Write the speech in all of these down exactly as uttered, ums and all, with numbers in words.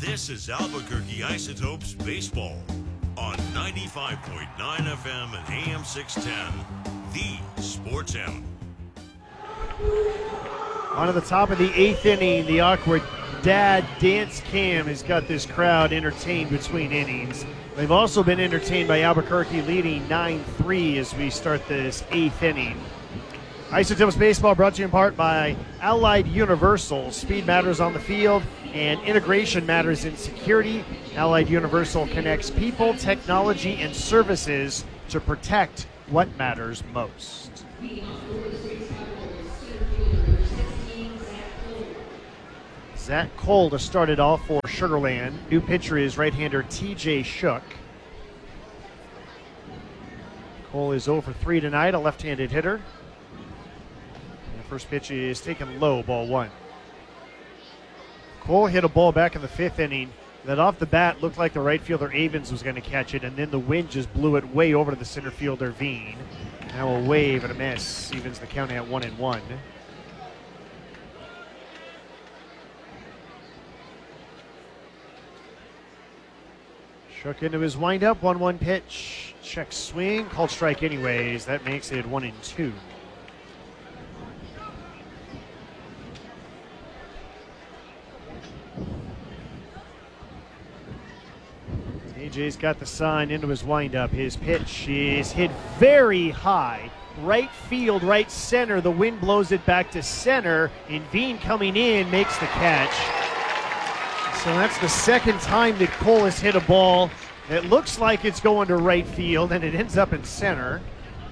This is Albuquerque Isotopes Baseball on ninety-five point nine F M and A M six ten, the Sports Animal. On to the top of the eighth inning, the awkward dad dance cam has got this crowd entertained between innings. They've also been entertained by Albuquerque leading nine three as we start this eighth inning. Isotopes Baseball brought to you in part by Allied Universal. Speed matters on the field and integration matters in security. Allied Universal connects people, technology, and services to protect what matters most. Zach Cole to start it off for Sugar Land. New pitcher is right-hander T J Shook. Cole is oh for three tonight, a left-handed hitter. First pitch is taken low, ball one. Cole hit a ball back in the fifth inning that off the bat looked like the right fielder Avens was going to catch it, and then the wind just blew it way over to the center fielder Veen. Now a wave and a miss, evens the count at one and one. Shook into his windup, one one pitch, check swing, called strike anyways. That makes it one and two. A J's got the sign into his windup. His pitch is hit very high. Right field, right center. The wind blows it back to center, and Veen coming in makes the catch. So that's the second time that Cole has hit a ball that looks like it's going to right field, and it ends up in center.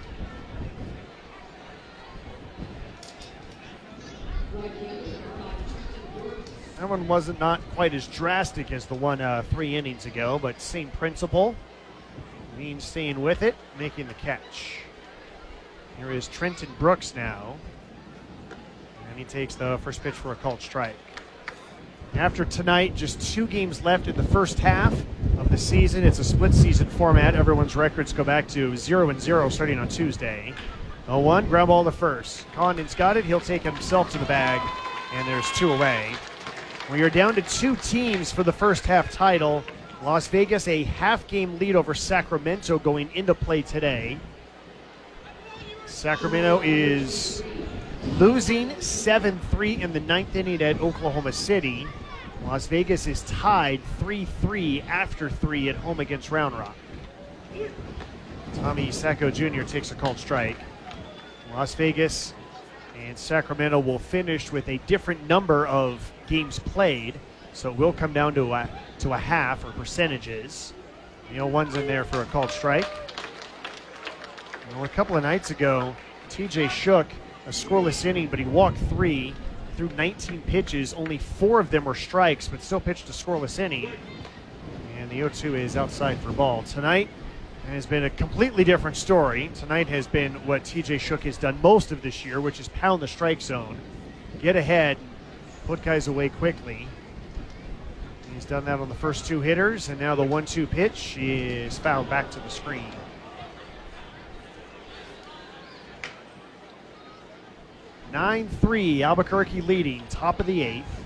That one wasn't not quite as drastic as the one uh, three innings ago, but same principle. Veen staying with it, making the catch. Here is Trenton Brooks now. And he takes the first pitch for a called strike. After tonight, just two games left in the first half of the season. It's a split season format. Everyone's records go back to zero and zero starting on Tuesday. oh one, ground ball to first. Condon's got it. He'll take himself to the bag, and there's two away. We are down to two teams for the first half title. Las Vegas a half game lead over Sacramento going into play today. Sacramento is losing seven three in the ninth inning at Oklahoma City. Las Vegas is tied three three after three at home against Round Rock. Tommy Sacco Junior takes a called strike. Las Vegas and Sacramento will finish with a different number of games played, so it will come down to a, to a half or percentages. You know, one's in there for a called strike. Well, a couple of nights ago, T J Shook, a scoreless inning, but he walked three, threw nineteen pitches. Only four of them were strikes, but still pitched a scoreless inning. And the oh two is outside for ball. Tonight has been a completely different story. Tonight has been what T J Shook has done most of this year, which is pound the strike zone, get ahead, put guys away quickly. He's done that on the first two hitters, and now the one two pitch is fouled back to the screen. nine three, Albuquerque leading, top of the eighth.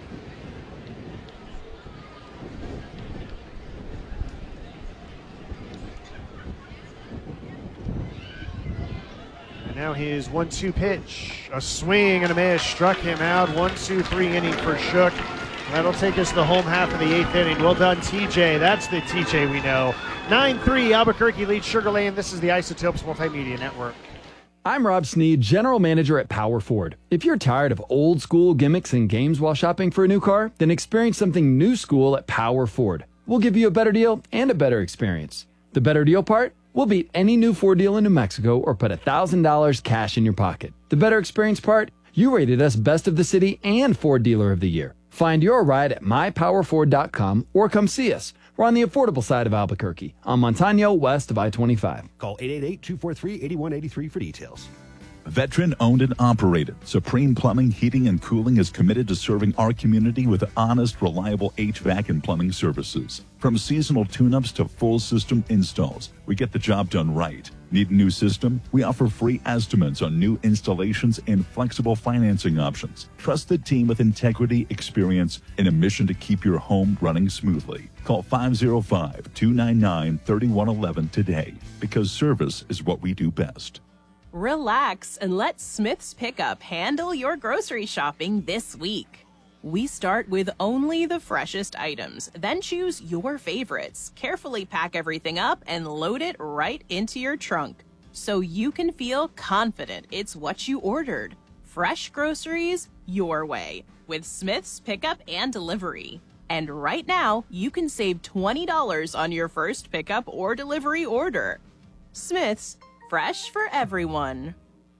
And now his one two pitch, a swing and a miss, struck him out. one two three inning for Shook. That'll take us to the home half of the eighth inning. Well done, T J. That's the T J we know. nine three, Albuquerque leads Sugar Land. This is the Isotopes Multimedia Network. I'm Rob Sneed, General Manager at Power Ford. If you're tired of old school gimmicks and games while shopping for a new car, then experience something new school at Power Ford. We'll give you a better deal and a better experience. The better deal part? We'll beat any new Ford deal in New Mexico or put one thousand dollars cash in your pocket. The better experience part? You rated us Best of the City and Ford Dealer of the Year. Find your ride at my power ford dot com or come see us. We're on the affordable side of Albuquerque, on Montano, west of I twenty-five. Call eight eight eight, two four three, eight one eight three for details. Veteran owned and operated, Supreme Plumbing, Heating, and Cooling is committed to serving our community with honest, reliable H V A C and plumbing services. From seasonal tune-ups to full system installs, we get the job done right. Need a new system? We offer free estimates on new installations and flexible financing options. Trust the team with integrity, experience, and a mission to keep your home running smoothly. Call five oh five, two nine nine, three one one one today, because service is what we do best. Relax and let Smith's Pickup handle your grocery shopping this week. We start with only the freshest items, then choose your favorites, carefully pack everything up, and load it right into your trunk so you can feel confident it's what you ordered. Fresh groceries your way with Smith's Pickup and Delivery. And right now, you can save twenty dollars on your first pickup or delivery order. Smith's, fresh for everyone.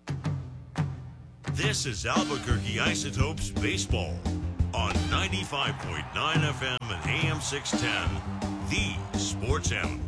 This is Albuquerque Isotopes Baseball on ninety-five point nine F M and A M six ten, the Sports Animal.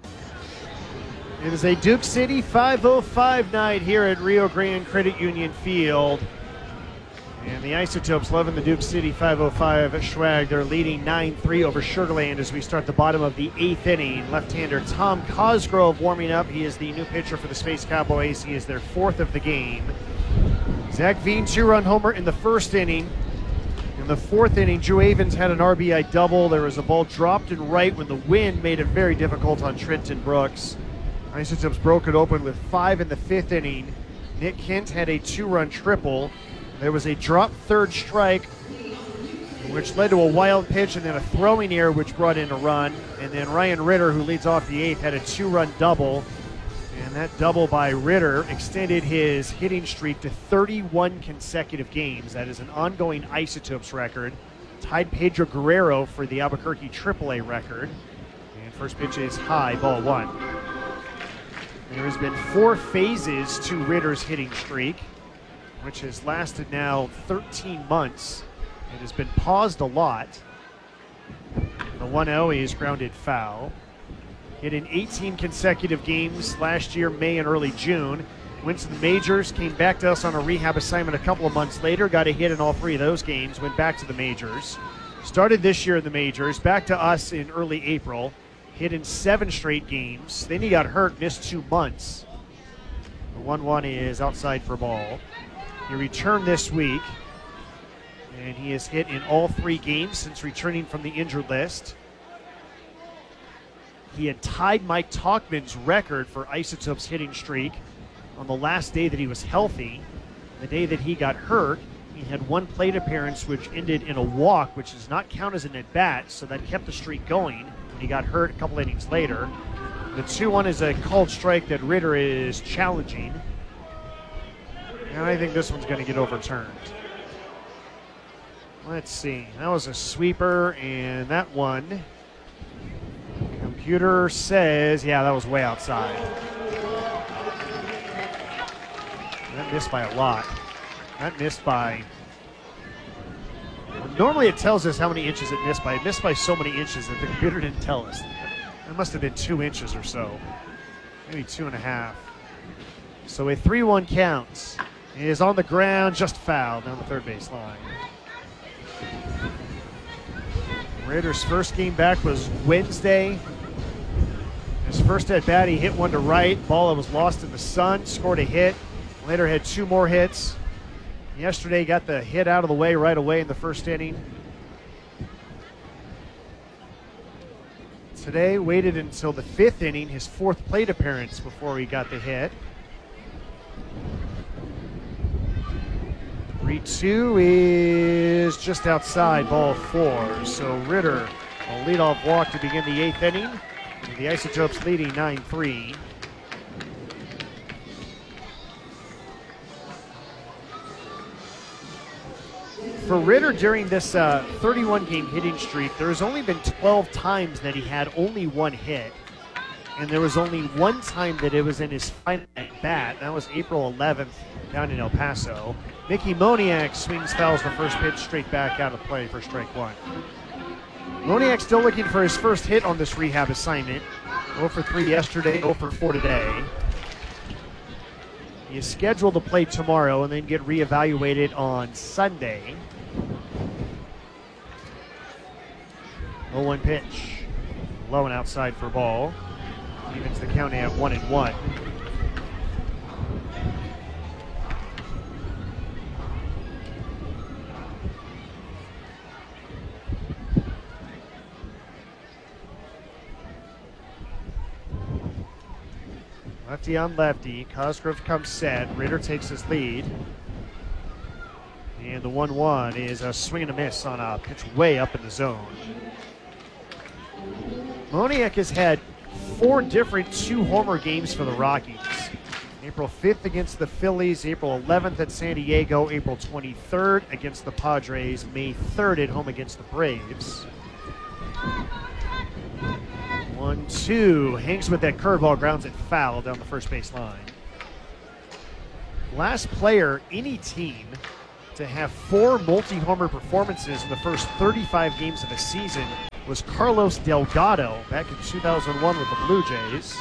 It is a Duke City five oh five night here at Rio Grande Credit Union Field. And the Isotopes loving the Duke City five oh five Schwag. They're leading nine three over Sugar Land as we start the bottom of the eighth inning. Left-hander Tom Cosgrove warming up. He is the new pitcher for the Space Cowboys. He is their fourth of the game. Zach Veen, two-run homer in the first inning. In the fourth inning, Drew Avens had an R B I double. There was a ball dropped in right when the wind made it very difficult on Trenton Brooks. Isotopes broke it open with five in the fifth inning. Nick Kent had a two-run triple. There was a drop third strike, which led to a wild pitch and then a throwing error, which brought in a run. And then Ryan Ritter, who leads off the eighth, had a two-run double. And that double by Ritter extended his hitting streak to thirty-one consecutive games. That is an ongoing Isotopes record. Tied Pedro Guerrero for the Albuquerque triple A record. And first pitch is high, ball one. There has been four phases to Ritter's hitting streak, which has lasted now thirteen months. It has been paused a lot. The one oh is grounded foul. Hit in eighteen consecutive games last year, May and early June. Went to the majors, came back to us on a rehab assignment a couple of months later, got a hit in all three of those games, went back to the majors. Started this year in the majors, back to us in early April, hit in seven straight games. Then he got hurt, missed two months. The one one is outside for ball. He returned this week, and he has hit in all three games since returning from the injured list. He had tied Mike Talkman's record for Isotopes hitting streak on the last day that he was healthy. The day that he got hurt, he had one plate appearance which ended in a walk, which does not count as an at-bat, so that kept the streak going. He got hurt a couple innings later. The two one is a called strike that Ritter is challenging. And I think this one's going to get overturned. Let's see. That was a sweeper, and that one, computer says, yeah, that was way outside. That missed by a lot. That missed by, normally it tells us how many inches it missed by. It missed by so many inches that the computer didn't tell us. It must have been two inches or so. Maybe two and a half. So a three one count. He is on the ground, just fouled down the third base line. Raiders' first game back was Wednesday. His first at bat, he hit one to right. Ball that was lost in the sun, scored a hit. Later had two more hits. Yesterday got the hit out of the way right away in the first inning. Today waited until the fifth inning, his fourth plate appearance, before he got the hit. three two is just outside, ball four. So Ritter, a leadoff walk to begin the eighth inning. The Isotopes leading nine three. For Ritter during this uh, thirty-one game hitting streak, there has only been twelve times that he had only one hit. And there was only one time that it was in his final at bat. That was April eleventh down in El Paso. Mickey Moniak swings, fouls the first pitch straight back out of play for strike one. Moniak still looking for his first hit on this rehab assignment. oh for three yesterday, oh for four today. He is scheduled to play tomorrow and then get reevaluated on Sunday. oh one pitch. Low and outside for ball. Evens the count at one and one. Lefty on lefty. Cosgrove comes set. Ritter takes his lead. And the one one is a swing and a miss on a pitch way up in the zone. Moniak has had four different two-homer games for the Rockies. April fifth against the Phillies, April eleventh at San Diego, April twenty-third against the Padres, May third at home against the Braves. One, two, hangs with that curveball, grounds it foul down the first base line. Last player, any team, to have four multi-homer performances in the first thirty-five games of a season was Carlos Delgado back in two thousand one with the Blue Jays.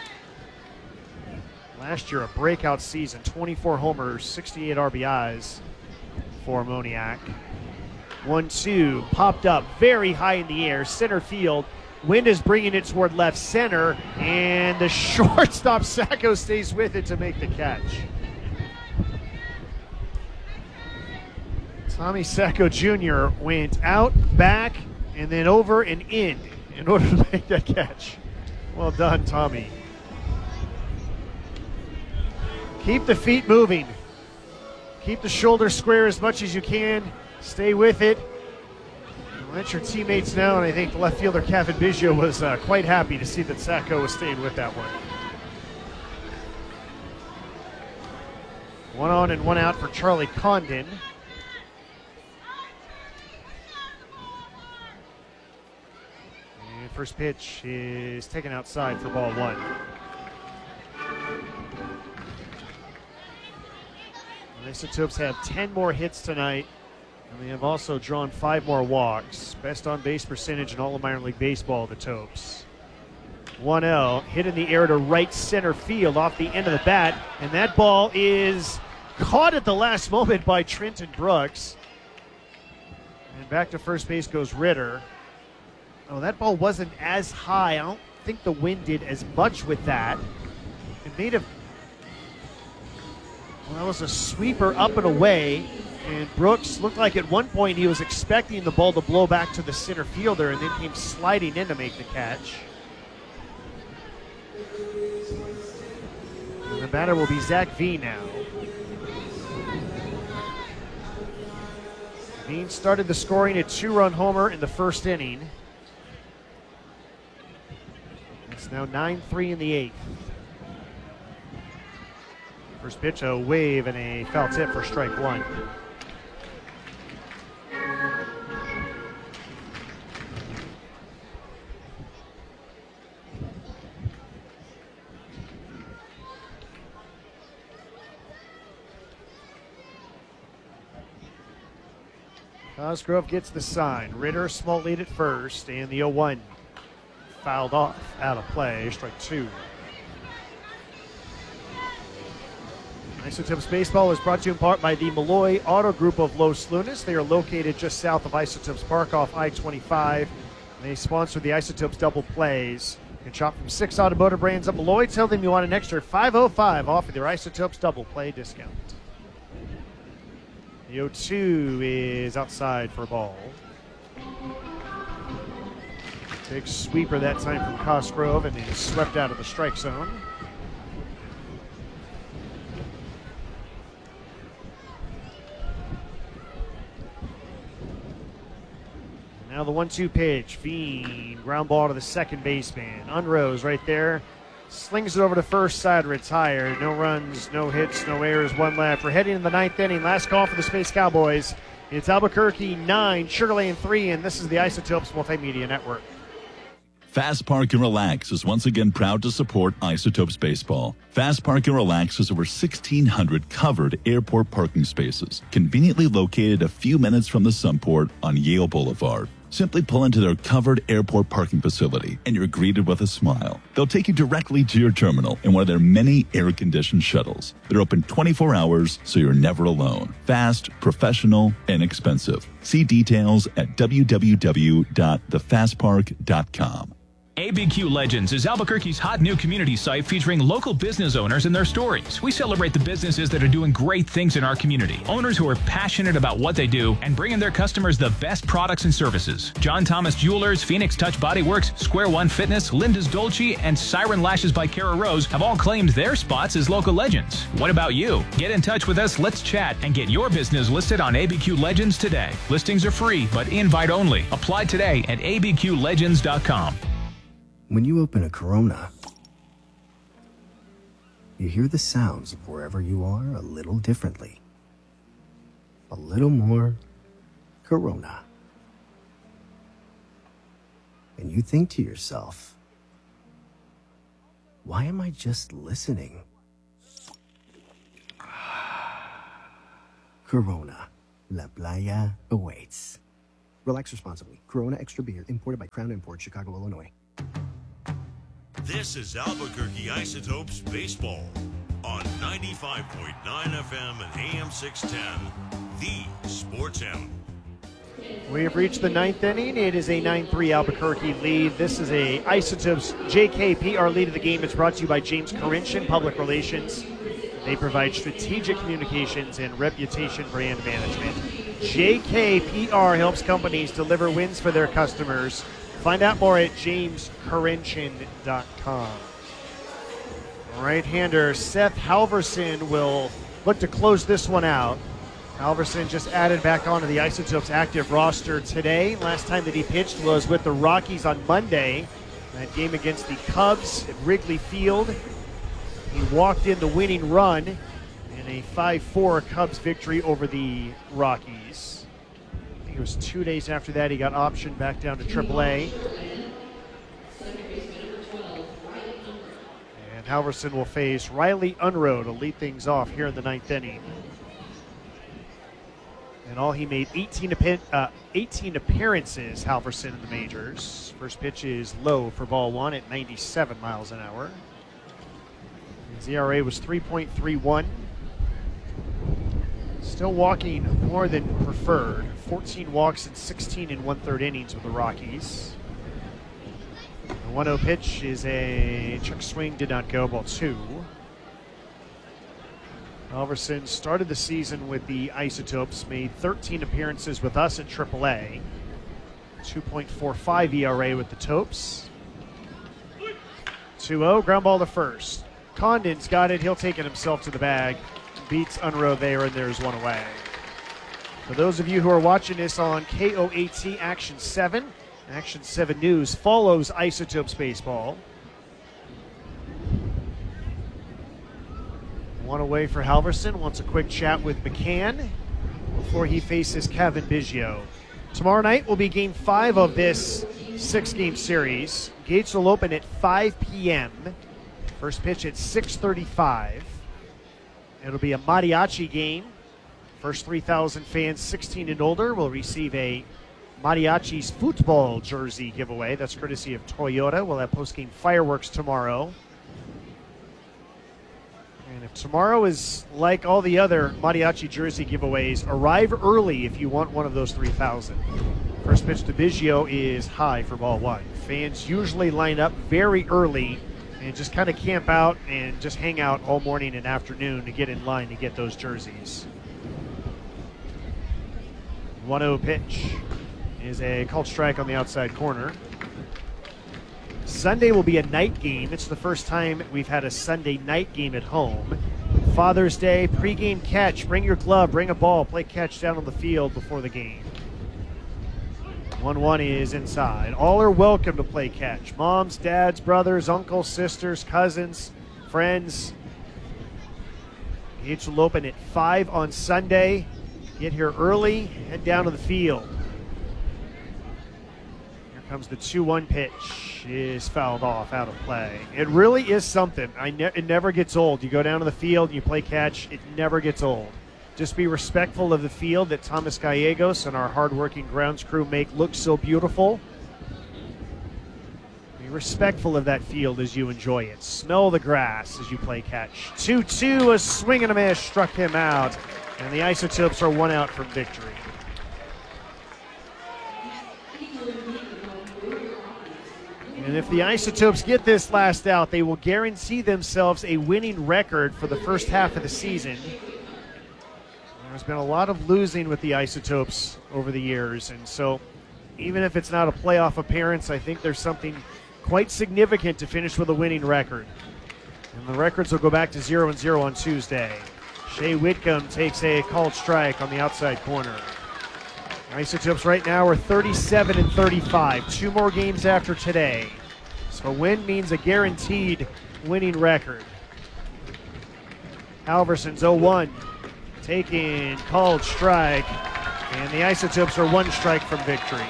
Last year, a breakout season, twenty-four homers, sixty-eight R B Is for Moniak. One, two, popped up very high in the air, center field. Wind is bringing it toward left center, and the shortstop Sacco stays with it to make the catch. Tommy Sacco Junior went out, back, and then over and in in order to make that catch. Well done, Tommy. Keep the feet moving. Keep the shoulders square as much as you can. Stay with it. Let your teammates know, and I think the left fielder Kevin Biggio was uh, quite happy to see that Sacco was staying with that one. One on and one out for Charlie Condon. And first pitch is taken outside for ball one. The Isotopes have ten more hits tonight. And they have also drawn five more walks. Best on-base percentage in all of minor league baseball, the Topes. one oh, hit in the air to right center field off the end of the bat. And that ball is caught at the last moment by Trenton Brooks. And back to first base goes Ritter. Oh, that ball wasn't as high. I don't think the wind did as much with that. It made a... Well, that was a sweeper up and away. And Brooks looked like at one point he was expecting the ball to blow back to the center fielder and then came sliding in to make the catch. And the batter will be Zach Veen now. Veen started the scoring, a two-run homer in the first inning. It's now nine three in the eighth. First pitch, a wave and a foul tip for strike one. Cosgrove gets the sign. Ritter, small lead at first, and the oh one fouled off, out of play, strike two. Isotopes Baseball is brought to you in part by the Malloy Auto Group of Los Lunas. They are located just south of Isotopes Park off I twenty-five. They sponsor the Isotopes Double Plays. You can shop from six automotive brands at Malloy. Tell them you want an extra five oh five off of their Isotopes Double Play discount. The oh two is outside for a ball. Big sweeper that time from Cosgrove, and he swept out of the strike zone. Now the one two pitch. Veen, ground ball to the second baseman. Unrose right there. Slings it over to first side, retired. No runs, no hits, no errors, one left. We're heading into the ninth inning. Last call for the Space Cowboys. It's Albuquerque nine, Sugar Land three, and this is the Isotopes Multimedia Network. Fast Park and Relax is once again proud to support Isotopes Baseball. Fast Park and Relax has over sixteen hundred covered airport parking spaces, conveniently located a few minutes from the Sunport on Yale Boulevard. Simply pull into their covered airport parking facility and you're greeted with a smile. They'll take you directly to your terminal in one of their many air-conditioned shuttles. They're open twenty-four hours, so you're never alone. Fast, professional, and expensive. See details at w w w dot the fast park dot com. A B Q Legends is Albuquerque's hot new community site featuring local business owners and their stories. We celebrate the businesses that are doing great things in our community. Owners who are passionate about what they do and bringing their customers the best products and services. John Thomas Jewelers, Phoenix Touch Body Works, Square One Fitness, Linda's Dolce, and Siren Lashes by Cara Rose have all claimed their spots as local legends. What about you? Get in touch with us, let's chat, and get your business listed on A B Q Legends today. Listings are free, but invite only. Apply today at a b q legends dot com. When you open a Corona, you hear the sounds of wherever you are a little differently. A little more Corona. And you think to yourself, why am I just listening? Corona, La Playa awaits. Relax responsibly. Corona Extra Beer, imported by Crown Imports, Chicago, Illinois. This is Albuquerque Isotopes Baseball on ninety-five point nine F M and A M six ten, the Sports Animal. We have reached the ninth inning. It is a nine three Albuquerque lead. This is a Isotopes J K P R lead of the game. It's brought to you by James Karinchin Public Relations. They provide strategic communications and reputation brand management. J K P R helps companies deliver wins for their customers. Find out more at james karinchin dot com. Right-hander Seth Halverson will look to close this one out. Halverson just added back onto the Isotopes active roster today. Last time that he pitched was with the Rockies on Monday. That game against the Cubs at Wrigley Field. He walked in the winning run in a five four Cubs victory over the Rockies. It was two days after that he got optioned back down to triple A. And Halverson will face Riley Unroe to lead things off here in the ninth inning. And all he made eighteen, uh, eighteen appearances, Halverson, in the majors. First pitch is low for ball one at ninety-seven miles an hour. His E R A was three point three one. Still walking more than preferred. fourteen walks and sixteen and one-third innings with the Rockies. The one oh pitch is a check swing, did not go, ball two. Halverson started the season with the Isotopes, made thirteen appearances with us at triple A. two point four five E R A with the Topes. two oh, ground ball to first. Condon's got it, he'll take it himself to the bag. Beats Unroe there, and there's one away. For those of you who are watching this on K O A T Action seven, Action seven News follows Isotopes Baseball. One away for Halverson. Wants a quick chat with McCann before he faces Kevin Biggio. Tomorrow night will be game five of this six-game series. Gates will open at five p.m. First pitch at six thirty-five. It'll be a mariachi game. First three thousand fans sixteen and older will receive a Mariachi's football jersey giveaway. That's courtesy of Toyota. We'll have post-game fireworks tomorrow. And if tomorrow is like all the other mariachi jersey giveaways, arrive early if you want one of those three thousand. First pitch to Biggio is high for ball one. Fans usually line up very early and just kind of camp out and just hang out all morning and afternoon to get in line to get those jerseys. one oh pitch is a called strike on the outside corner. Sunday will be a night game. It's the first time we've had a Sunday night game at home. Father's Day, pregame catch. Bring your glove, bring a ball, play catch down on the field before the game. one one is inside. All are welcome to play catch. Moms, dads, brothers, uncles, sisters, cousins, friends. Gates will open at five on Sunday. Get here early, head down to the field. Here comes the two one pitch. Is fouled off, out of play. It really is something. I ne- it never gets old. You go down to the field and you play catch. It never gets old. just be respectful of the field that Thomas Gallegos and our hardworking grounds crew make look so beautiful. Be respectful of that field as you enjoy it. Smell the grass as you play catch. two two, a swing and a miss struck him out, and the Isotopes are one out from victory. And if the Isotopes get this last out, they will guarantee themselves a winning record for the first half of the season. There's been a lot of losing with the Isotopes over the years, and so even if it's not a playoff appearance, I think there's something quite significant to finish with a winning record. And the records will go back to zero and zero on Tuesday. Shea Whitcomb takes a called strike on the outside corner. Isotopes right now are thirty-seven and thirty-five, two more games after today. So a win means a guaranteed winning record. Halverson's oh one, taking called strike, and the Isotopes are one strike from victory.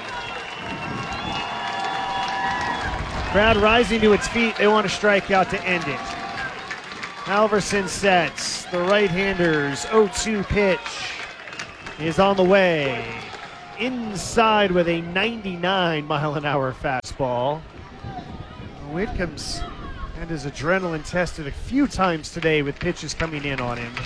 Crowd rising to its feet, they want to strike out to end it. Halverson sets, the right-hander's oh two pitch is on the way. Inside with a ninety-nine mile an hour fastball. Whitcomb's had his adrenaline tested a few times today with pitches coming in on him.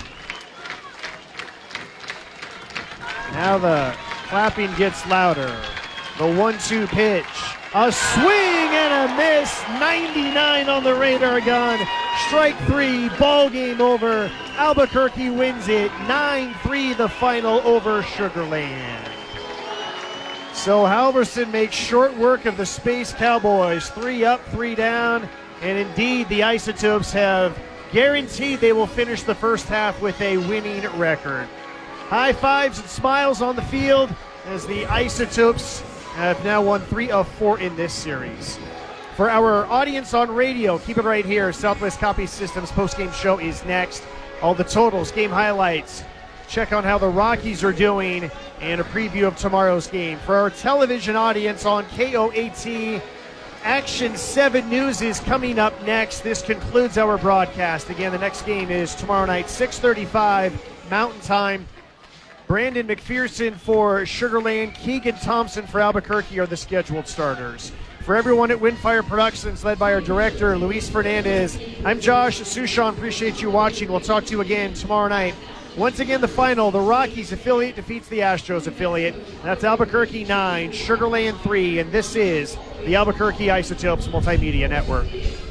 Now the clapping gets louder. The one two pitch. A swing and a miss. ninety-nine on the radar gun. Strike three. Ball game over. Albuquerque wins it. nine three the final over Sugar Land. So Halverson makes short work of the Space Cowboys. Three up, three down. And indeed, the Isotopes have guaranteed they will finish the first half with a winning record. High fives and smiles on the field as the Isotopes have now won three of four in this series. For our audience on radio, keep it right here. Southwest Copy Systems postgame show is next. All the totals, game highlights, check on how the Rockies are doing, and a preview of tomorrow's game. For our television audience on K O A T, Action seven News is coming up next. This concludes our broadcast. Again, the next game is tomorrow night, six thirty-five Mountain Time. Brandon McPherson for Sugar Land, Keegan Thompson for Albuquerque are the scheduled starters. For everyone at Windfire Productions, led by our director, Luis Fernandez, I'm Josh Sushan. Appreciate you watching. We'll talk to you again tomorrow night. Once again, the final, the Rockies affiliate defeats the Astros affiliate. That's Albuquerque nine, Sugar Land three, and this is the Albuquerque Isotopes Multimedia Network.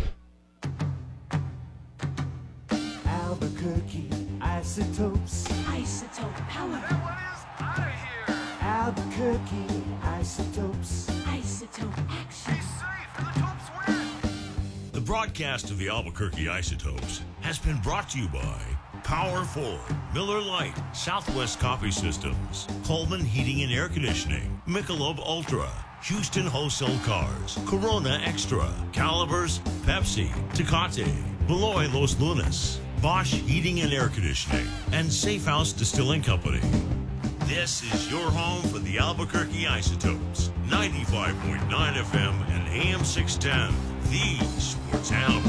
Albuquerque Isotopes. Isotope power. That one is out of here. Albuquerque Isotopes. Isotope action. It's safe, and the Topes win. The broadcast of the Albuquerque Isotopes has been brought to you by Power Ford, Miller Lite, Southwest Coffee Systems, Coleman Heating and Air Conditioning, Michelob Ultra, Houston Wholesale Cars, Corona Extra, Calibers, Pepsi, Tecate, Beloy Los Lunas, Bosch Heating and Air Conditioning, and Safe House Distilling Company. This is your home for the Albuquerque Isotopes, ninety-five point nine F M and A M six ten, the Sports Animal.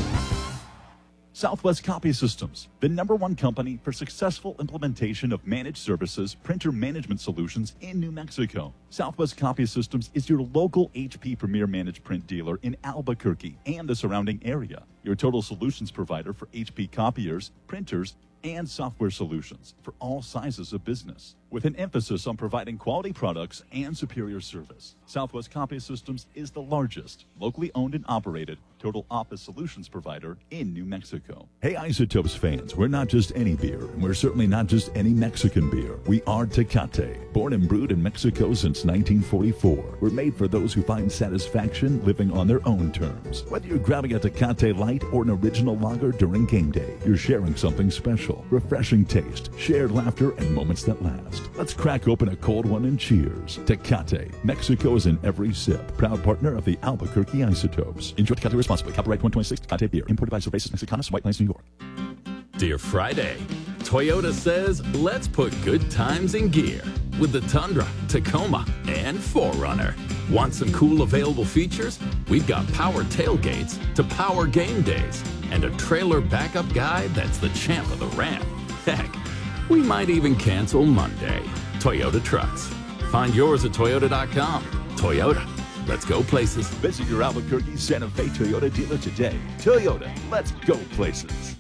Southwest Copy Systems, the number one company for successful implementation of managed services printer management solutions in New Mexico. Southwest Copy Systems is your local H P Premier Managed Print dealer in Albuquerque and the surrounding area. Your total solutions provider for H P copiers, printers, and software solutions for all sizes of business, with an emphasis on providing quality products and superior service. Southwest Copy Systems is the largest, locally owned and operated total office solutions provider in New Mexico. Hey Isotopes fans, we're not just any beer, and we're certainly not just any Mexican beer. We are Tecate, born and brewed in Mexico since nineteen forty-four. We're made for those who find satisfaction living on their own terms. Whether you're grabbing a Tecate Light or an original lager during game day, you're sharing something special. Refreshing taste, shared laughter, and moments that last. Let's crack open a cold one and cheers. Tecate, Mexico is in every sip. Proud partner of the Albuquerque Isotopes. Enjoy Tecate responsibly. Copyright twenty twenty-six Tecate Beer. Imported by Cervezas Mexicanas, White Plains, New York. Dear Friday, Toyota says let's put good times in gear with the Tundra, Tacoma, and four runner. Want some cool available features? We've got power tailgates to power game days and a trailer backup guide that's the champ of the ramp. Heck, We might even cancel Monday. Toyota Trucks. Find yours at toyota dot com. Toyota. Let's go places. Visit your Albuquerque Santa Fe Toyota dealer today. Toyota, let's go places.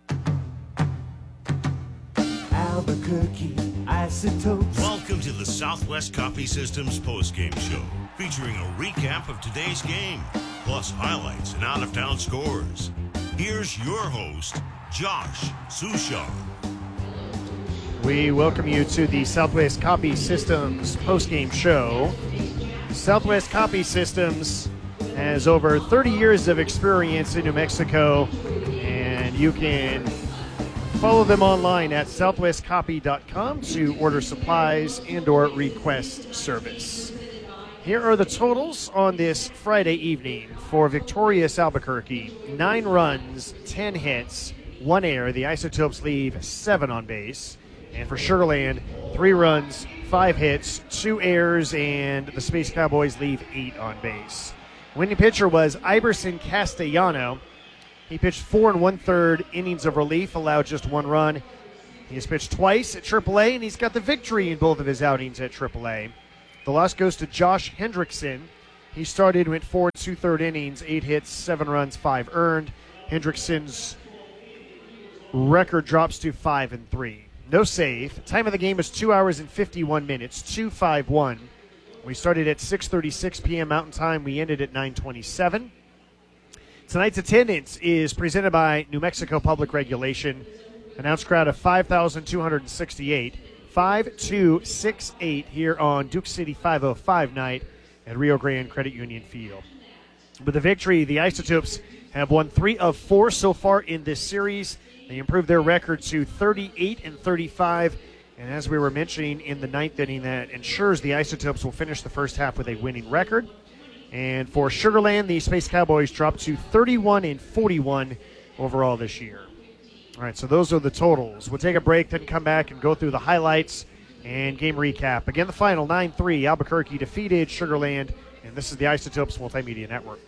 Albuquerque Isotopes. Welcome to the Southwest Copy Systems postgame show, featuring a recap of today's game, plus highlights and out-of-town scores. Here's your host, Josh Sushan. We welcome you to the Southwest Copy Systems postgame show. Southwest Copy Systems has over thirty years of experience in New Mexico, and you can follow them online at southwest copy dot com to order supplies and or request service. Here are the totals on this Friday evening for victorious Albuquerque. Nine runs, ten hits, one error. The Isotopes leave seven on base. And for Sugar Land, three runs, five hits, two errors, and the Space Cowboys leave eight on base. Winning pitcher was Iverson Castellano. He pitched four and one-third innings of relief, allowed just one run. He has pitched twice at triple A, and he's got the victory in both of his outings at triple A. The loss goes to Josh Hendrickson. He started, went four and two-third innings, eight hits, seven runs, five earned. Hendrickson's record drops to five and three. No save. Time of the game is two hours and fifty-one minutes, two five one. We started at six thirty-six p.m. Mountain Time. We ended at nine twenty-seven. Tonight's attendance is presented by New Mexico Public Regulation. Announced crowd of five thousand two hundred sixty-eight. five two six eight here on Duke City five oh five night at Rio Grande Credit Union Field. With the victory, the Isotopes have won three of four so far in this series. They improved their record to thirty-eight and thirty-five. And as we were mentioning in the ninth inning, that ensures the Isotopes will finish the first half with a winning record. And for Sugar Land, the Space Cowboys dropped to thirty-one and forty-one overall this year. All right, so those are the totals. We'll take a break, then come back and go through the highlights and game recap. Again, the final nine three, Albuquerque defeated Sugar Land, and this is the Isotopes Multimedia Network.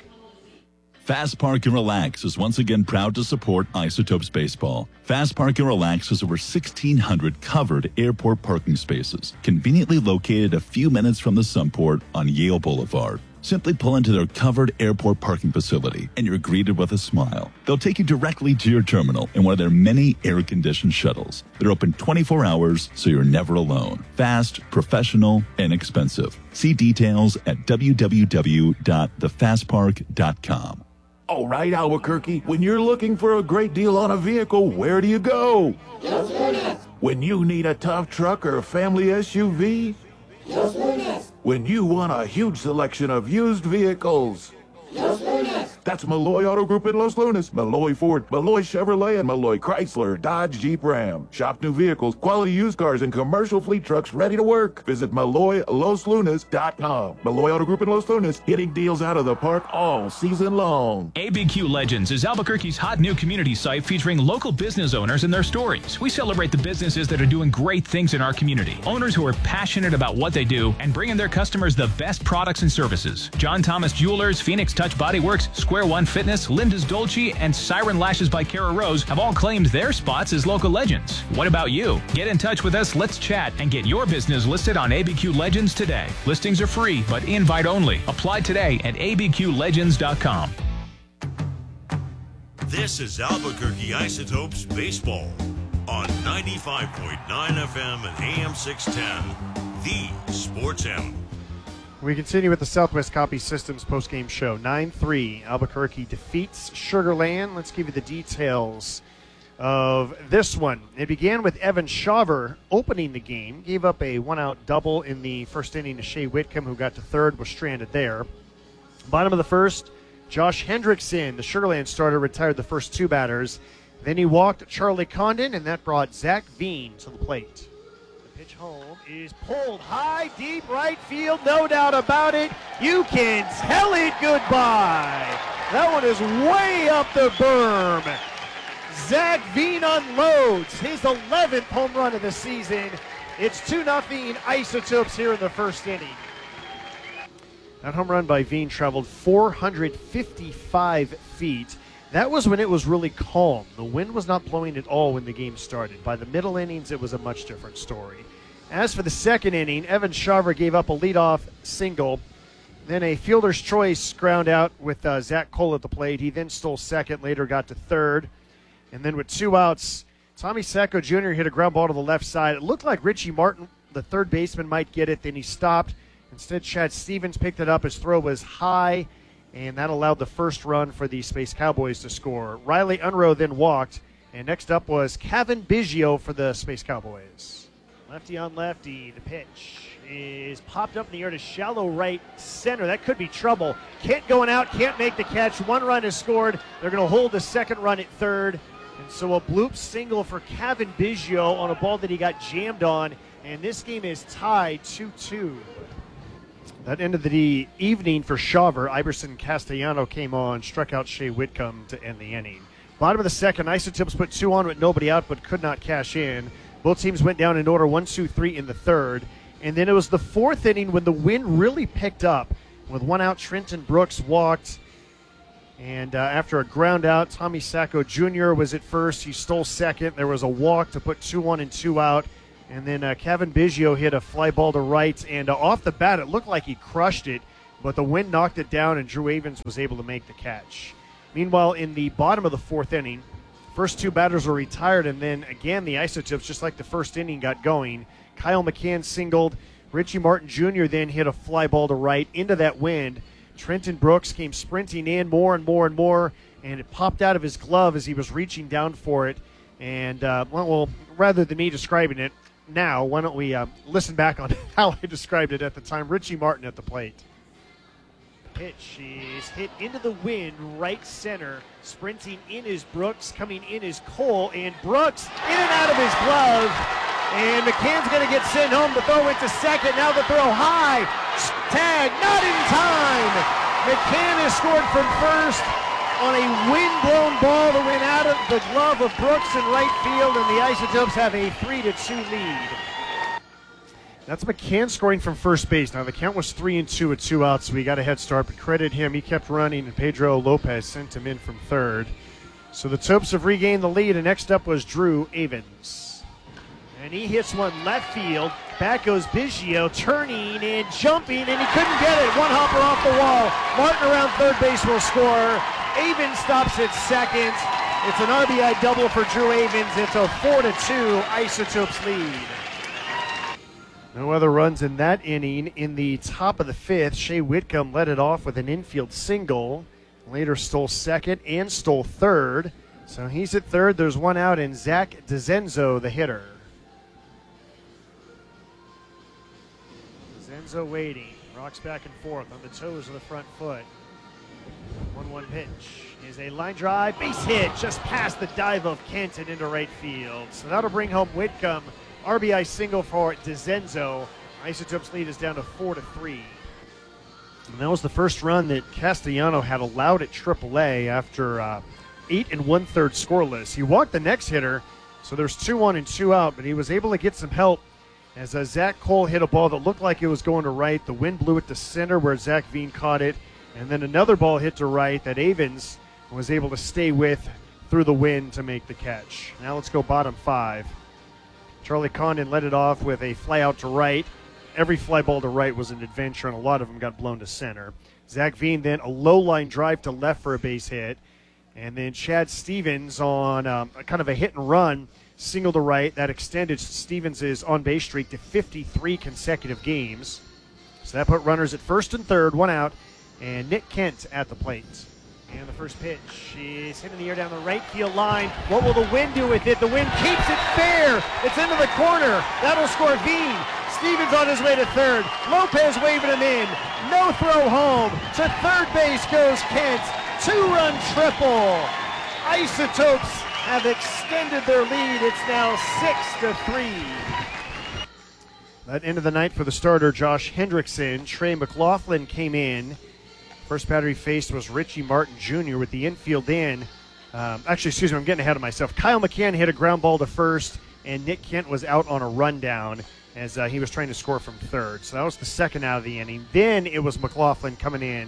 Fast Park and Relax is once again proud to support Isotopes Baseball. Fast Park and Relax has over sixteen hundred covered airport parking spaces, conveniently located a few minutes from the Sunport on Yale Boulevard. Simply pull into their covered airport parking facility and you're greeted with a smile. They'll take you directly to your terminal in one of their many air-conditioned shuttles. They're open twenty-four hours, so you're never alone. Fast, professional, and expensive. See details at w w w dot the fast park dot com. All right, Albuquerque, when you're looking for a great deal on a vehicle, where do you go? Los Lunas. When you need a tough truck or a family S U V? Los Lunas. When you want a huge selection of used vehicles? Los Lunas. That's Malloy Auto Group in Los Lunas, Malloy Ford, Malloy Chevrolet, and Malloy Chrysler, Dodge, Jeep, Ram. Shop new vehicles, quality used cars, and commercial fleet trucks ready to work. Visit Malloy Los Lunas dot com. Malloy Auto Group in Los Lunas, hitting deals out of the park all season long. A B Q Legends is Albuquerque's hot new community site featuring local business owners and their stories. We celebrate the businesses that are doing great things in our community. Owners who are passionate about what they do and bringing their customers the best products and services. John Thomas Jewelers, Phoenix Touch Body Works, Square One Fitness, Linda's Dolce, and Siren Lashes by Kara Rose have all claimed their spots as local legends. What about you? Get in touch with us, let's chat, and get your business listed on A B Q Legends today. Listings are free, but invite only. Apply today at a b q legends dot com. This is Albuquerque Isotopes Baseball on ninety-five point nine F M and A M six ten, the Sports Animal. We continue with the Southwest Copy Systems postgame show. nine three, Albuquerque defeats Sugar Land. Let's give you the details of this one. It began with Evan Shaver opening the game. Gave up a one-out double in the first inning to Shea Whitcomb, who got to third, was stranded there. Bottom of the first, Josh Hendrickson, the Sugar Land starter, retired the first two batters. Then he walked Charlie Condon, and that brought Zach Veen to the plate. Pitch home is pulled high, deep right field, no doubt about it. You can tell it goodbye. That one is way up the berm. Zach Veen unloads his eleventh home run of the season. It's two nothing Isotopes here in the first inning. That home run by Veen traveled four hundred fifty-five feet. That was when it was really calm. The wind was not blowing at all when the game started. By the middle innings, it was a much different story. As for the second inning, Evan Shaver gave up a leadoff single, then a fielder's choice ground out with uh, Zach Cole at the plate. He then stole second, later got to third. And then with two outs, Tommy Sacco Junior hit a ground ball to the left side. It looked like Richie Martin, the third baseman, might get it. Then he stopped. Instead, Chad Stevens picked it up. His throw was high, and that allowed the first run for the Space Cowboys to score. Riley Unroe then walked, and next up was Kevin Biggio for the Space Cowboys. Lefty on lefty. The pitch is popped up in the air to shallow right center. That could be trouble. Kent going out, can't make the catch. One run is scored. They're going to hold the second run at third. And so a bloop single for Kevin Biggio on a ball that he got jammed on. And this game is tied two two. That ended the evening for Shaver. Iverson Castellano came on, struck out Shea Whitcomb to end the inning. Bottom of the second, Isotopes put two on with nobody out but could not cash in. Both teams went down in order, one, two, three in the third. And then it was the fourth inning when the wind really picked up. With one out, Trenton Brooks walked. And uh, after a ground out, Tommy Sacco Junior was at first. He stole second. There was a walk to put two on and two out. And then uh, Kevin Biggio hit a fly ball to right. And uh, off the bat, it looked like he crushed it. But the wind knocked it down, and Drew Avens was able to make the catch. Meanwhile, in the bottom of the fourth inning, first two batters were retired. And then, again, the Isotopes, just like the first inning, got going. Kyle McCann singled. Richie Martin Junior then hit a fly ball to right into that wind. Trenton Brooks came sprinting in more and more and more, and it popped out of his glove as he was reaching down for it. And, uh, well, well, rather than me describing it now, why don't we uh, listen back on how I described it at the time. Richie Martin at the plate. Pitch is hit into the wind, right center. Sprinting in is Brooks, coming in is Cole, and Brooks in and out of his glove. And McCann's going to get sent home. The throw went to second. Now the throw high. Tag, not in time. McCann has scored from first on a wind-blown ball that went out of the glove of Brooks in right field, and the Isotopes have a three to two lead. That's McCann scoring from first base. Now the count was three and two with two outs, so we got a head start, but credit him. He kept running, and Pedro Lopez sent him in from third. So the Topes have regained the lead, and next up was Drew Avens. And he hits one left field. Back goes Biggio, turning and jumping, and he couldn't get it. One hopper off the wall. Martin around third base will score. Avens stops at second. It's an R B I double for Drew Avens. It's a four to two Isotopes lead. No other runs in that inning. In the top of the fifth, Shea Whitcomb led it off with an infield single. Later stole second and stole third. So he's at third. There's one out, and Zach DeZenzo, the hitter. DeZenzo waiting. Rocks back and forth on the toes of the front foot. one one pitch is a line drive. Base hit just past the dive of Kent and into right field. So that'll bring home Whitcomb. R B I single for DeZenzo. Isotopes lead is down to four to three. And that was the first run that Castellano had allowed at triple A after uh, eight and one-third scoreless. He walked the next hitter, so there's two on and two out, but he was able to get some help as uh, Zach Cole hit a ball that looked like it was going to right. The wind blew it to center where Zach Veen caught it, and then another ball hit to right that Avens was able to stay with through the wind to make the catch. Now let's go bottom five. Charlie Condon led it off with a fly out to right. Every fly ball to right was an adventure, and a lot of them got blown to center. Zach Veen then a low line drive to left for a base hit. And then Chad Stevens on um, a kind of a hit and run, single to right. That extended Stevens' on-base streak to fifty-three consecutive games. So that put runners at first and third, one out, and Nick Kent at the plate. And the first pitch is hit in the air down the right field line. What will the wind do with it? The wind keeps it fair. It's into the corner. That'll score Veen. Stevens on his way to third. Lopez waving him in. No throw home. To third base goes Kent. Two-run triple. Isotopes have extended their lead. It's now six to three. That end of the night for the starter, Josh Hendrickson. Trey McLaughlin came in. First batter he faced was Richie Martin Junior with the infield in. Um, actually, excuse me, I'm getting ahead of myself. Kyle McCann hit a ground ball to first, and Nick Kent was out on a rundown as uh, he was trying to score from third. So that was the second out of the inning. Then it was McLaughlin coming in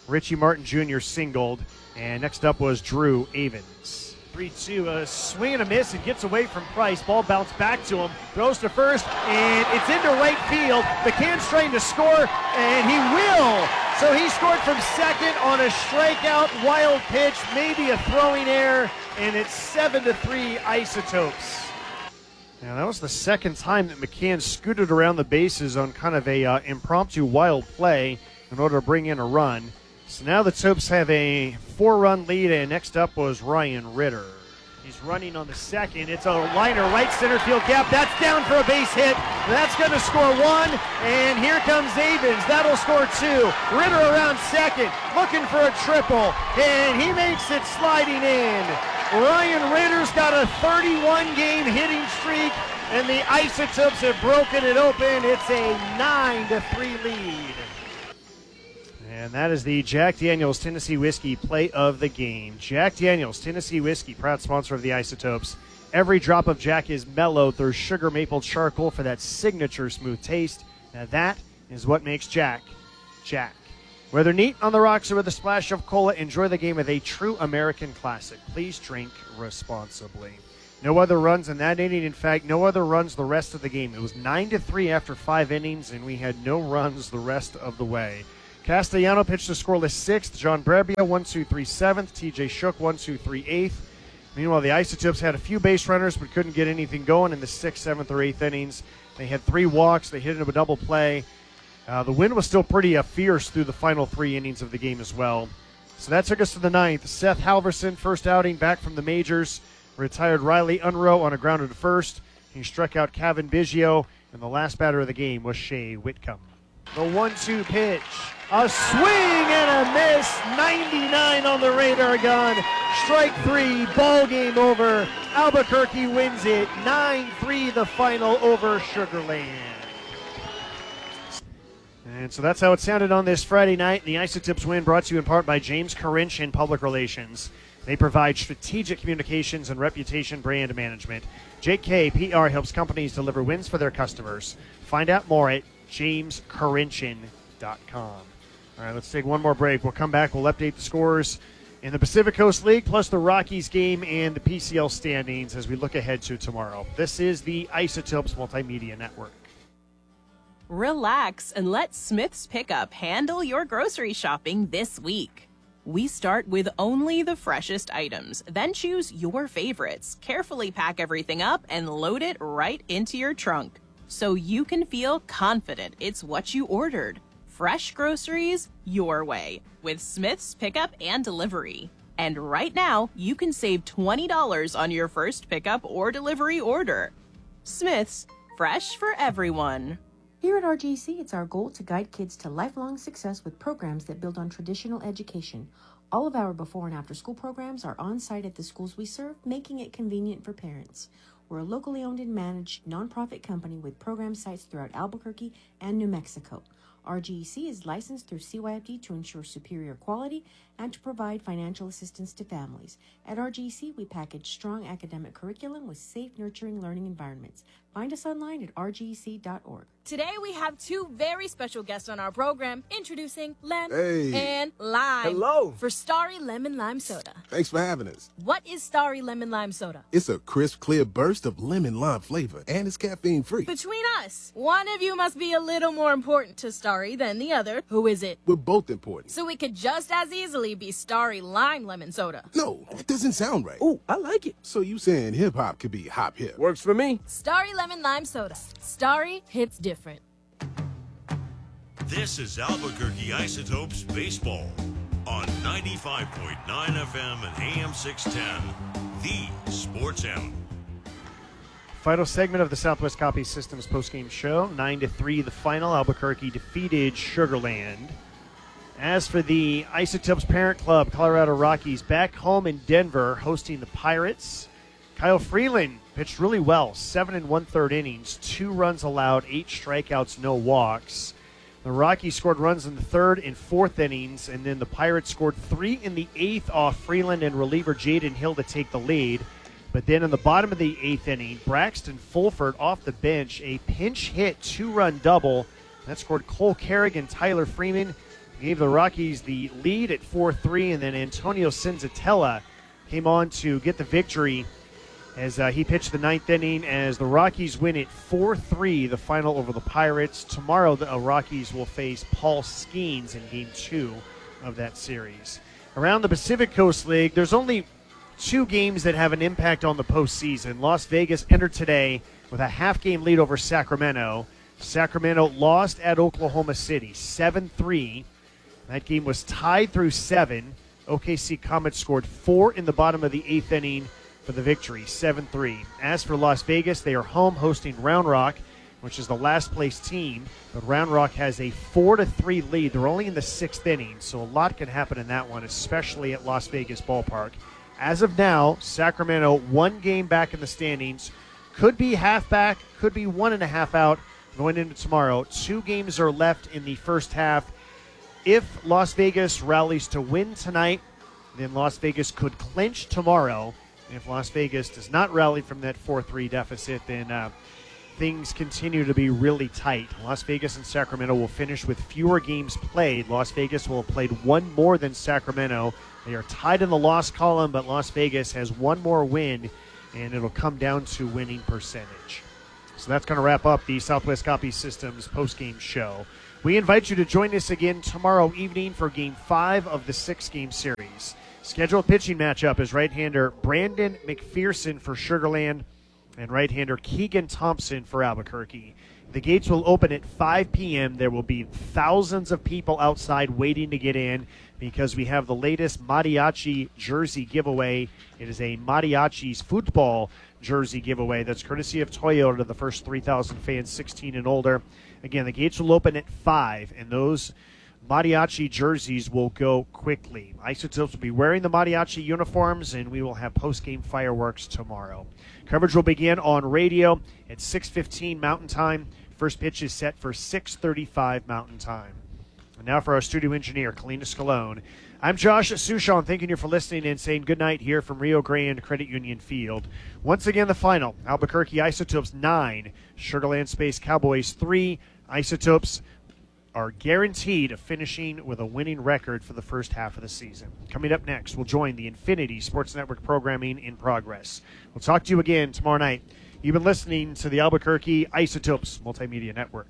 Richie Martin Junior singled. And next up was Drew Avens. three two, a swing and a miss, and gets away from Price. Ball bounced back to him, throws to first, and it's into right field. McCann's trying to score, and he will. So he scored from second on a strikeout, wild pitch, maybe a throwing error, and it's seven to three Isotopes. Now, that was the second time that McCann scooted around the bases on kind of a uh, impromptu wild play in order to bring in a run. So now the Topes have a four-run lead, and next up was Ryan Ritter. He's running on the second. It's a liner, right center field gap. That's down for a base hit. That's going to score one, and here comes Avens. That'll score two. Ritter around second, looking for a triple, and he makes it sliding in. Ryan Ritter's got a thirty-one game hitting streak, and the Isotopes have broken it open. It's a nine to three lead. And that is the Jack Daniel's Tennessee Whiskey play of the game. Jack Daniel's Tennessee Whiskey, proud sponsor of the Isotopes. Every drop of Jack is mellowed through sugar maple charcoal for that signature smooth taste. Now that is what makes Jack, Jack. Whether neat on the rocks or with a splash of cola, enjoy the game with a true American classic. Please drink responsibly. No other runs in that inning. In fact, no other runs the rest of the game. It was nine to three after five innings, and we had no runs the rest of the way. Castellano pitched a scoreless sixth. John Brabia, one two three seventh. T J Shook, one two three eighth. Meanwhile, the Isotopes had a few base runners but couldn't get anything going in the sixth, seventh, or eighth innings. They had three walks. They hit into a double play. Uh, the wind was still pretty uh, fierce through the final three innings of the game as well. So that took us to the ninth. Seth Halverson, first outing back from the majors, retired Riley Unruh on a grounder to first. He struck out Kevin Biggio, and the last batter of the game was Shea Whitcomb. The one two pitch. A swing and a miss. ninety-nine on the radar gun. Strike three. Ball game over. Albuquerque wins it. nine three the final over Sugar Land. And so that's how it sounded on this Friday night. The Isotopes win brought to you in part by James Corinch in Public Relations. They provide strategic communications and reputation brand management. J K P R helps companies deliver wins for their customers. Find out more at james corinchian dot com. All right, let's take one more break. We'll come back. We'll update the scores in the Pacific Coast League, plus the Rockies game and the P C L standings as we look ahead to tomorrow. This is the Isotopes Multimedia Network. Relax and let Smith's Pickup handle your grocery shopping this week. We start with only the freshest items, then choose your favorites, carefully pack everything up, and load it right into your trunk, so you can feel confident it's what you ordered. Fresh groceries your way with Smith's Pickup and Delivery. And right now, you can save twenty dollars on your first pickup or delivery order. Smith's, fresh for everyone. Here at R G C, it's our goal to guide kids to lifelong success with programs that build on traditional education. All of our before and after school programs are on site at the schools we serve, making it convenient for parents. We're a locally owned and managed nonprofit company with program sites throughout Albuquerque and New Mexico. R G E C is licensed through C Y F D to ensure superior quality and to provide financial assistance to families. At R G E C, we package strong academic curriculum with safe, nurturing learning environments. Find us online at r g e c dot org. Today we have two very special guests on our program, introducing Lem hey. and Lime. Hello. For Starry Lemon Lime Soda. Thanks for having us. What is Starry Lemon Lime Soda? It's a crisp, clear burst of lemon lime flavor, and it's caffeine free. Between us, one of you must be a little more important to Starry than the other. Who is it? We're both important. So we could just as easily be Starry Lime Lemon Soda. No, that doesn't sound right. Oh, I like it. So you saying hip hop could be hop hip? Works for me. Starry Lemon Lime Soda. Starry hits different. This is Albuquerque Isotopes Baseball on ninety-five point nine F M and A M six ten, the Sports Animal. Final segment of the Southwest Copy Systems postgame show. nine to three the final. Albuquerque defeated Sugar Land. As for the Isotopes parent club, Colorado Rockies, back home in Denver, hosting the Pirates. Kyle Freeland pitched really well. Seven and one-third innings. Two runs allowed, eight strikeouts, no walks. The Rockies scored runs in the third and fourth innings, and then the Pirates scored three in the eighth off Freeland and reliever Jaden Hill to take the lead. But then in the bottom of the eighth inning, Braxton Fulford off the bench, a pinch hit two-run double. That scored Cole Carrick and Tyler Freeman to gave the Rockies the lead at four three, and then Antonio Senzatella came on to get the victory as uh, he pitched the ninth inning as the Rockies win it four three, the final over the Pirates. Tomorrow, the uh, Rockies will face Paul Skeens in Game two of that series. Around the Pacific Coast League, there's only two games that have an impact on the postseason. Las Vegas entered today with a half-game lead over Sacramento. Sacramento lost at Oklahoma City, seven three. That game was tied through seven. O K C Comets scored four in the bottom of the eighth inning for the victory, seven three. As for Las Vegas, they are home hosting Round Rock, which is the last-place team. But Round Rock has a four to three lead. They're only in the sixth inning, so a lot can happen in that one, especially at Las Vegas Ballpark. As of now, Sacramento one game back in the standings. Could be half back, could be one and a half out going into tomorrow. Two games are left in the first half. If Las Vegas rallies to win tonight, then Las Vegas could clinch tomorrow. If Las Vegas does not rally from that four three deficit, then uh, things continue to be really tight. Las Vegas and Sacramento will finish with fewer games played. Las Vegas will have played one more than Sacramento. They are tied in the loss column, but Las Vegas has one more win, and it'll come down to winning percentage. So that's going to wrap up the Southwest Copy Systems postgame show. We invite you to join us again tomorrow evening for Game five of the six-game series. Scheduled pitching matchup is right-hander Brandon McPherson for Sugar Land and right-hander Keegan Thompson for Albuquerque. The gates will open at five p.m. There will be thousands of people outside waiting to get in because we have the latest mariachi jersey giveaway. It is a Mariachi's football jersey giveaway that's courtesy of Toyota to the first three thousand fans sixteen and older. Again, the gates will open at five, and those mariachi jerseys will go quickly. Isotopes will be wearing the mariachi uniforms, and we will have post-game fireworks tomorrow. Coverage will begin on radio at six fifteen Mountain Time. First pitch is set for six thirty-five Mountain Time. And now for our studio engineer, Kalina Scalone. I'm Josh Sushon, thanking you for listening and saying goodnight here from Rio Grande Credit Union Field. Once again, the final, Albuquerque Isotopes nine, Sugar Land Space Cowboys three. Isotopes are guaranteed of finishing with a winning record for the first half of the season. Coming up next, we'll join the Infinity Sports Network programming in progress. We'll talk to you again tomorrow night. You've been listening to the Albuquerque Isotopes Multimedia Network.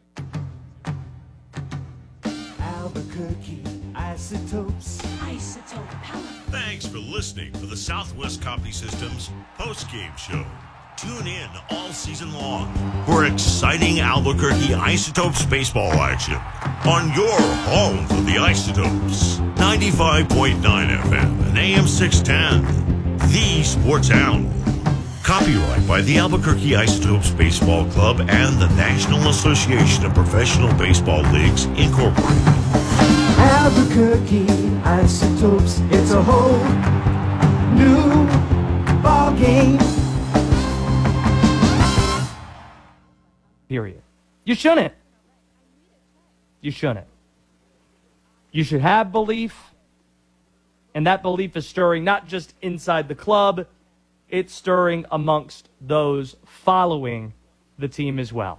Albuquerque Isotopes. Isotope power. Thanks for listening to the Southwest Copy Systems postgame show. Tune in all season long for exciting Albuquerque Isotopes baseball action on your home for the Isotopes. ninety-five point nine F M and A M six ten. The Sports Animal. Copyright by the Albuquerque Isotopes Baseball Club and the National Association of Professional Baseball Leagues, Incorporated. Albuquerque Isotopes. It's a whole new ball game. Period. You shouldn't. You shouldn't. You should have belief, and that belief is stirring not just inside the club, it's stirring amongst those following the team as well.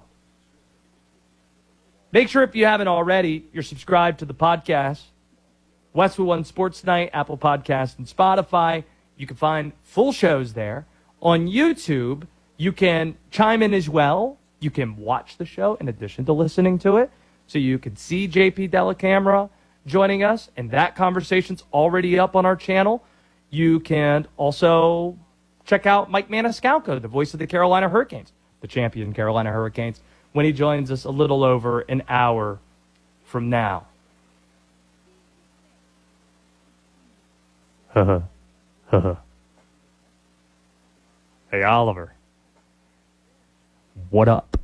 Make sure if you haven't already, you're subscribed to the podcast. Westwood One Sports Night, Apple Podcasts, and Spotify. You can find full shows there. On YouTube, you can chime in as well. You can watch the show in addition to listening to it. So you can see J P Delacamera joining us, and that conversation's already up on our channel. You can also check out Mike Maniscalco, the voice of the Carolina Hurricanes, the champion Carolina Hurricanes, when he joins us a little over an hour from now. Hey, Oliver. What up?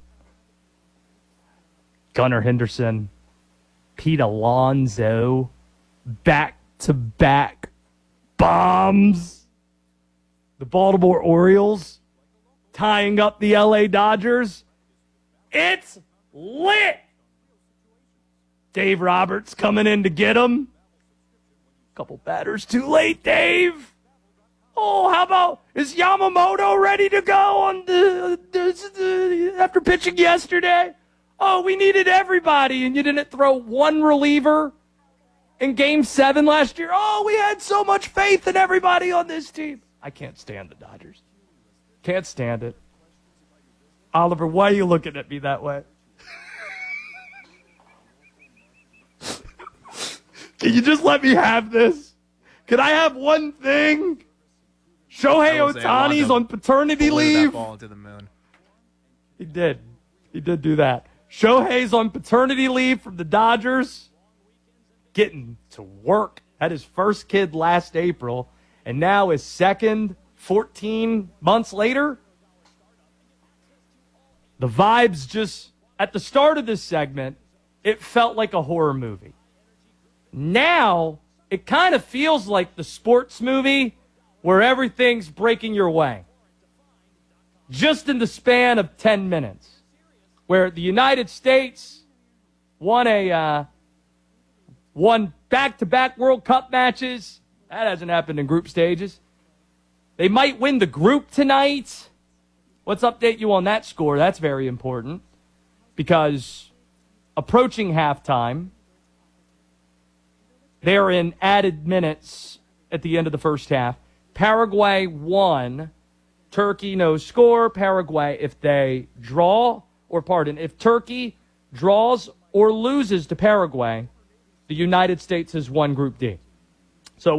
Gunnar Henderson, Pete Alonso, back-to-back bombs. The Baltimore Orioles tying up the L A Dodgers. It's lit. Dave Roberts coming in to get him. Couple batters too late, Dave. Oh, how about, is Yamamoto ready to go on the, the, the after pitching yesterday? Oh, we needed everybody, and you didn't throw one reliever in game seven last year. Oh, we had so much faith in everybody on this team. I can't stand the Dodgers. Can't stand it. Oliver, why are you looking at me that way? Can you just let me have this? Can I have one thing? Shohei Ohtani's on paternity leave. That ball to the moon. He did. He did do that. Shohei's on paternity leave from the Dodgers. Getting to work. Had his first kid last April. And now his second fourteen months later. The vibes just, at the start of this segment, it felt like a horror movie. Now, it kind of feels like the sports movie where everything's breaking your way. Just in the span of ten minutes. Where the United States won a uh, won back-to-back World Cup matches. That hasn't happened in group stages. They might win the group tonight. Let's update you on that score. That's very important. Because approaching halftime, they're in added minutes at the end of the first half. Paraguay won. Turkey no score. Paraguay, if they draw, or pardon, if Turkey draws or loses to Paraguay, the United States has won Group D.